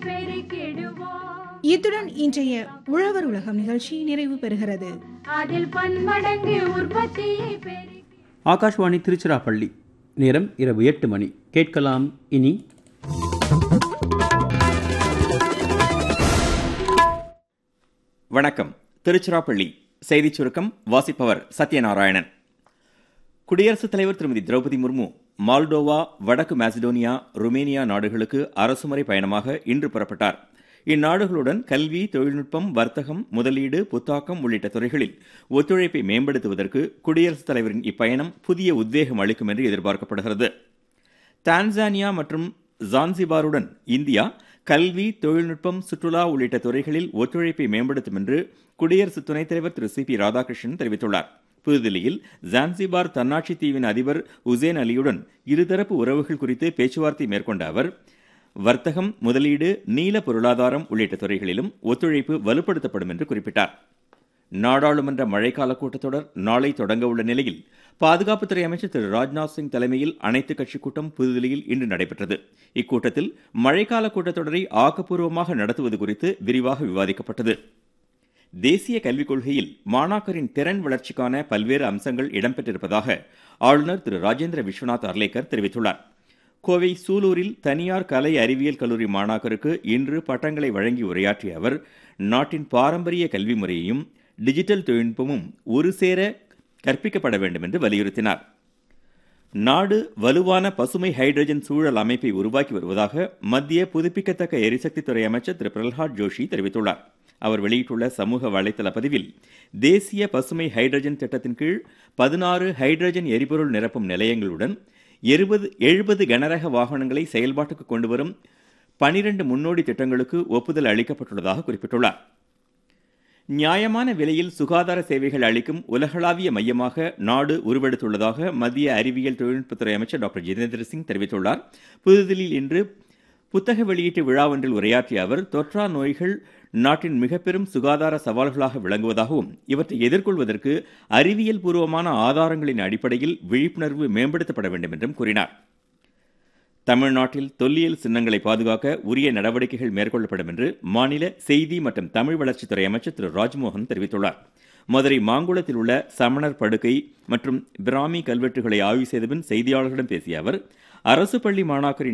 இத்துடன் இன்றைய உழவர் உலகம் நிகழ்ச்சி நிறைவு பெறுகிறது. அதில் பன்மடங்கு உற்பத்தியை ஆகாஷ்வாணி திருச்சிராப்பள்ளி. நேரம் இரவு 8 மணி. கேட்கலாம் இனி வணக்கம். திருச்சிராப்பள்ளி செய்திச் சுருக்கம் வாசிப்பவர் சத்யநாராயணன். குடியரசுத் தலைவர் திருமதி திரௌபதி முர்மு மால்டோவா, வடக்கு மாசிடோனியா, ருமேனியா நாடுகளுக்கு அரசுமுறை பயணமாக இன்று புறப்பட்டார். இந்நாடுகளுடன் கல்வி, தொழில்நுட்பம், வர்த்தகம், முதலீடு, புத்தாக்கம் உள்ளிட்ட துறைகளில் ஒத்துழைப்பை மேம்படுத்துவதற்கு குடியரசுத் தலைவரின் இப்பயணம் புதிய உத்வேகம் அளிக்கும் என்று எதிர்பார்க்கப்படுகிறது. தான்சானியா மற்றும் ஜான்சிபாருடன் இந்தியா கல்வி, தொழில்நுட்பம், சுற்றுலா உள்ளிட்ட துறைகளில் ஒத்துழைப்பை மேம்படுத்தும் என்று குடியரசு துணைத் தலைவர் திரு சி பி ராதாகிருஷ்ணன் தெரிவித்துள்ளார். புதுதில்லியில் ஜான்சிபார் தன்னாட்சி தீவின் அதிபர் உசேன் அலியுடன் இருதரப்பு உறவுகள் குறித்து பேச்சுவார்த்தை மேற்கொண்ட அவர் வர்த்தகம், முதலீடு, நீல பொருளாதாரம் உள்ளிட்ட துறைகளிலும் ஒத்துழைப்பு வலுப்படுத்தப்படும் என்று குறிப்பிட்டார். நாடாளுமன்ற மழைக்கால கூட்டத்தொடர் நாளை தொடங்க உள்ள நிலையில் பாதுகாப்புத்துறை அமைச்சர் திரு ராஜ்நாத் சிங் தலைமையில் அனைத்துக் கட்சிக் கூட்டம் புதுதில்லியில் இன்று நடைபெற்றது. இக்கூட்டத்தில் மழைக்கால கூட்டத்தொடரை ஆக்கப்பூர்வமாக நடத்துவது குறித்து விரிவாக விவாதிக்கப்பட்டது. தேசிய கல்விக் கொள்கையில் மாணாக்கரின் திறன் வளர்ச்சிக்கான பல்வேறு அம்சங்கள் இடம்பெற்றிருப்பதாக ஆளுநர் திரு ராஜேந்திர விஸ்வநாத் அர்லேக்கர் தெரிவித்துள்ளார். கோவை சூலூரில் தனியார் கலை அறிவியல் கல்லூரி மாணாக்கருக்கு இன்று பட்டங்களை வழங்கி உரையாற்றிய அவர் நாட்டின் பாரம்பரிய கல்வி முறையையும் டிஜிட்டல் தொழில்நுட்பமும் ஒரு சேர கற்பிக்கப்பட வேண்டும் என்று வலியுறுத்தினார். நாடு வலுவான பசுமை ஹைட்ரஜன் சூழல் அமைப்பை உருவாக்கி வருவதாக மத்திய புதுப்பிக்கத்தக்க எரிசக்தி துறை அமைச்சர் திரு பிரல்ஹாத் ஜோஷி தெரிவித்துள்ளார். அவர் வெளியிட்டுள்ள சமூக வலைதள பதிவில் தேசிய பசுமை ஹைட்ரஜன் திட்டத்தின் கீழ் 16 ஹைட்ரஜன் எரிபொருள் நிரப்பும் நிலையங்களுடன் 70 கனரக வாகனங்களை செயல்பாட்டுக்கு கொண்டுவரும் 12 முன்னோடி திட்டங்களுக்கு ஒப்புதல் அளிக்கப்பட்டுள்ளதாக குறிப்பிட்டுள்ளார். நியாயமான விலையில் சுகாதார சேவைகள் அளிக்கும் உலகளாவிய மையமாக நாடு உருவெடுத்துள்ளதாக மத்திய அறிவியல் தொழில்நுட்பத்துறை அமைச்சர் டாக்டர் ஜிதேந்திர சிங் தெரிவித்துள்ளார். புதுதில்லியில் இன்று புத்தக வெளியீட்டு விழா ஒன்றில் உரையாற்றிய அவர் தொற்றா நோய்கள் நாட்டின் மிகப்பெரும் சுகாதார சவால்களாக விளங்குவதாகவும் இவற்றை எதிர்கொள்வதற்கு அறிவியல் பூர்வமான ஆதாரங்களின் அடிப்படையில் விழிப்புணர்வு மேம்படுத்தப்பட வேண்டும் என்றும் கூறினார். தமிழ்நாட்டில் தொல்லியல் சின்னங்களை பாதுகாக்க உரிய நடவடிக்கைகள் மேற்கொள்ளப்படும் என்று மாநில செய்தி மற்றும் தமிழ் வளர்ச்சித்துறை அமைச்சர் திரு ராஜ்மோகன் தெரிவித்துள்ளார். மதுரை மாங்குளத்தில் உள்ள சமணர் படுக்கை மற்றும் பிராமி கல்வெட்டுகளை ஆய்வு செய்தபின் செய்தியாளர்களிடம் பேசிய அவர் அரசு பள்ளி மாணாக்கரின்